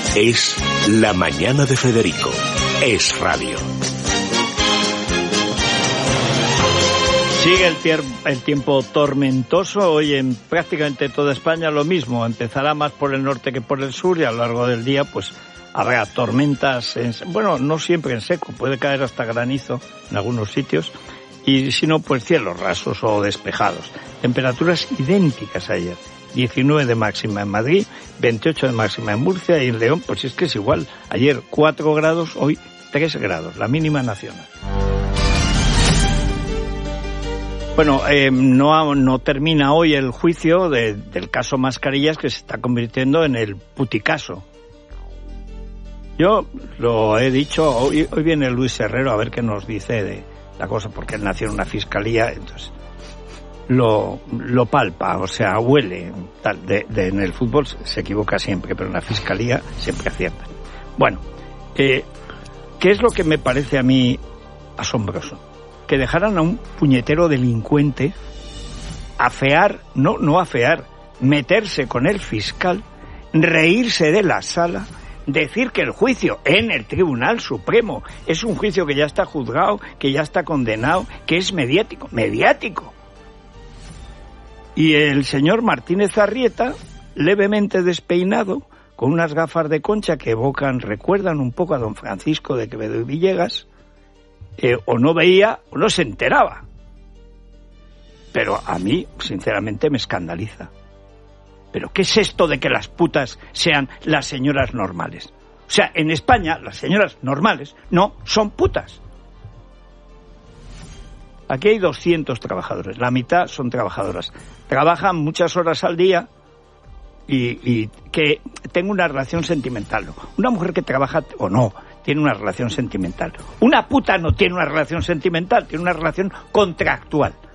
Es La Mañana de Federico. Es radio. Sigue el tiempo tormentoso. Hoy en prácticamente toda España lo mismo. Empezará más por el norte que por el sur y a lo largo del día pues habrá tormentas, bueno, no siempre en seco, puede caer hasta granizo en algunos sitios y si no, pues cielos rasos o despejados. Temperaturas idénticas a ayer. 19 de máxima en Madrid, 28 de máxima en Murcia y en León, pues es que es igual. Ayer 4 grados, hoy 3 grados, la mínima nacional. Bueno, no termina hoy el juicio del caso Mascarillas, que se está convirtiendo en el puticaso. Yo lo he dicho, hoy viene Luis Herrero a ver qué nos dice de la cosa, porque él nació en una fiscalía, entonces lo palpa, o sea, huele, tal. En el fútbol se equivoca siempre, pero en la fiscalía siempre acierta. Bueno, ¿qué es lo que me parece a mí asombroso? Que dejaran a un puñetero delincuente afear, no afear, meterse con el fiscal, reírse de la sala, decir que el juicio en el Tribunal Supremo es un juicio que ya está juzgado, que ya está condenado, que es mediático. Y el señor Martínez Arrieta, levemente despeinado, con unas gafas de concha que recuerdan un poco a don Francisco de Quevedo y Villegas, o no veía o no se enteraba. Pero a mí, sinceramente, me escandaliza. ¿Pero qué es esto de que las putas sean las señoras normales? O sea, en España las señoras normales no son putas. Aquí hay 200 trabajadores, la mitad son trabajadoras. Trabajan muchas horas al día y que tengo una relación sentimental. Una mujer que trabaja o no tiene una relación sentimental. Una puta no tiene una relación sentimental, tiene una relación contractual.